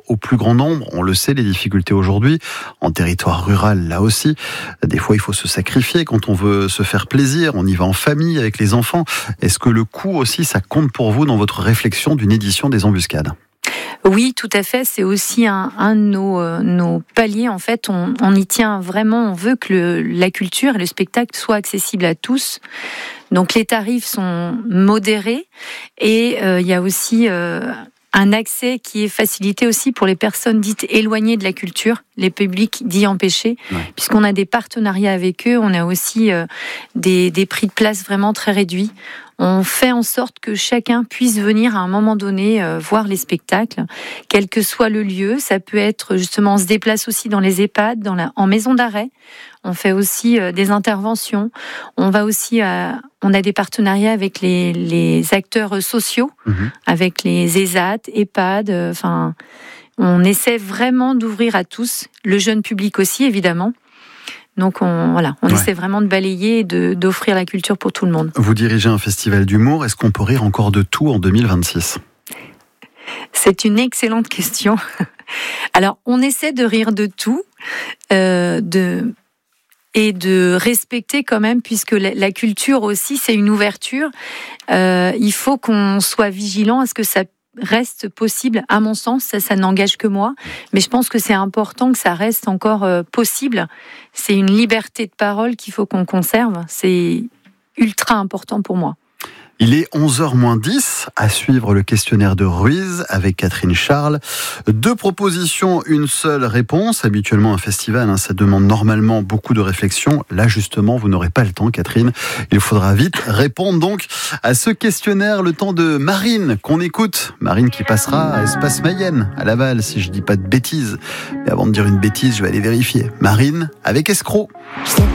au plus grand nombre. On le sait, les difficultés aujourd'hui, en territoire rural, là aussi. Des fois, il faut se sacrifier quand on veut se faire plaisir. On y va en famille, avec les enfants. Est-ce que le coût aussi, ça compte pour vous dans votre réflexion d'une édition des Embuscades ? Oui, tout à fait. C'est aussi un de nos paliers. En fait, on y tient vraiment. On veut que la culture et le spectacle soient accessibles à tous. Donc, les tarifs sont modérés et il y a aussi un accès qui est facilité aussi pour les personnes dites éloignées de la culture, les publics dits empêchés, puisqu'on a des partenariats avec eux. On a aussi des prix de place vraiment très réduits. On fait en sorte que chacun puisse venir à un moment donné voir les spectacles, quel que soit le lieu. Ça peut être justement, on se déplace aussi dans les EHPAD, en maison d'arrêt. On fait aussi des interventions. On va aussi, on a des partenariats avec les acteurs sociaux, avec les ESAT, EHPAD. Enfin, on essaie vraiment d'ouvrir à tous, le jeune public aussi évidemment. Donc on essaie vraiment de balayer et d'offrir la culture pour tout le monde. Vous dirigez un festival d'humour, est-ce qu'on peut rire encore de tout en 2026 ? C'est une excellente question. Alors on essaie de rire de tout, et de respecter quand même, puisque la culture aussi c'est une ouverture. Il faut qu'on soit vigilant à ce que ça reste possible, à mon sens, ça n'engage que moi, mais je pense que c'est important que ça reste encore possible. C'est une liberté de parole qu'il faut qu'on conserve, c'est ultra important pour moi. Il est 11h-10, à suivre le questionnaire de Ruiz avec Catherine Charles. 2 propositions, une seule réponse. Habituellement, un festival, ça demande normalement beaucoup de réflexion. Là, justement, vous n'aurez pas le temps, Catherine. Il faudra vite répondre donc à ce questionnaire. Le temps de Marine, qu'on écoute. Marine qui passera à Espace Mayenne, à Laval, si je dis pas de bêtises. Mais avant de dire une bêtise, je vais aller vérifier. Marine avec Escroc.